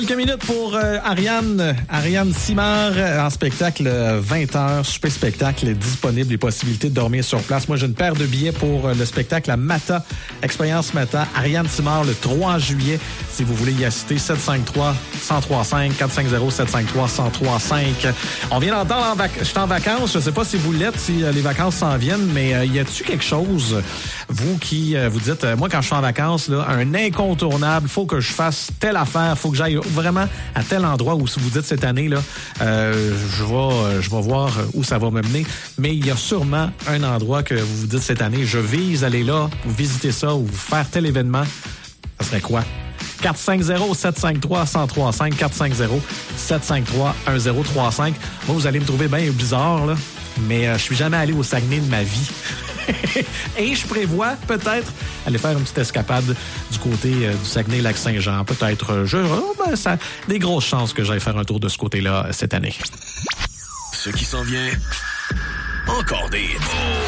Quelques minutes pour Ariane Simard en spectacle 20h, super spectacle disponible, les possibilités de dormir sur place. Moi, j'ai une paire de billets pour le spectacle à Mata, Expérience Mata, Ariane Simard le 3 juillet. Si vous voulez y assister, 753-1035, 450-753-1035. On vient d'entendre, je suis en vacances, je sais pas si vous l'êtes, si les vacances s'en viennent, mais y a-t-il quelque chose, vous qui vous dites, moi quand je suis en vacances, là, un incontournable, faut que je fasse telle affaire, faut que j'aille vraiment à tel endroit où, si vous dites cette année, là, je vais voir où ça va me mener, mais il y a sûrement un endroit que vous vous dites cette année, je vise aller là, vous visiter ça, ou faire tel événement, ça serait quoi? 450-753-1035, 450-753-1035. Moi, vous allez me trouver bien bizarre, là, mais je suis jamais allé au Saguenay de ma vie. Et je prévois peut-être aller faire une petite escapade du côté du Saguenay-Lac-Saint-Jean. Peut-être, ça des grosses chances que j'aille faire un tour de ce côté-là cette année. Ce qui s'en vient, encore des hits.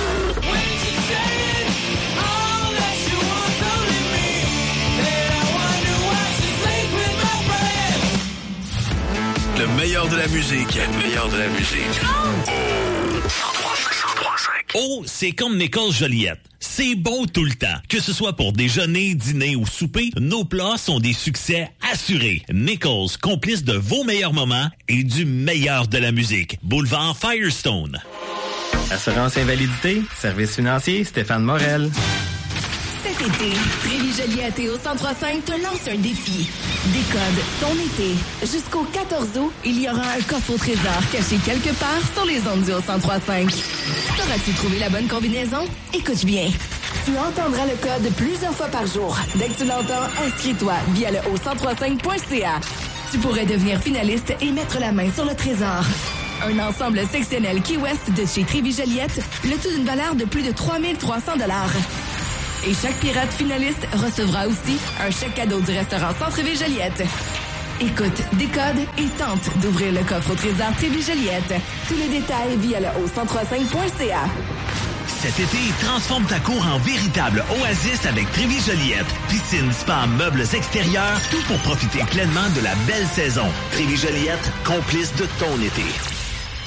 Le meilleur de la musique. Le meilleur de la musique. Oh, c'est comme Nichols Joliette. C'est bon tout le temps. Que ce soit pour déjeuner, dîner ou souper, nos plats sont des succès assurés. Nichols, complice de vos meilleurs moments et du meilleur de la musique. Boulevard Firestone. Assurance invalidité, service financier, Stéphane Morel. Cet été, Trévis Joliette et au 103.5 te lance un défi. Décode ton été. Jusqu'au 14 août, il y aura un coffre au trésor caché quelque part sur les ondes du 103.5. Sauras-tu trouver la bonne combinaison? Écoute bien. Tu entendras le code plusieurs fois par jour. Dès que tu l'entends, inscris-toi via le au1035.ca. Tu pourrais devenir finaliste et mettre la main sur le trésor. Un ensemble sectionnel Key West de chez Trévis Joliette, le tout d'une valeur de plus de 3300 $. Et chaque pirate finaliste recevra aussi un chèque cadeau du restaurant Centre-Ville Joliette. Écoute, décode et tente d'ouvrir le coffre au trésor Trévis Joliette. Tous les détails via le au1035.ca. Cet été, transforme ta cour en véritable oasis avec Trévis Joliette. Piscine, spa, meubles extérieurs, tout pour profiter pleinement de la belle saison. Trévis Joliette, complice de ton été.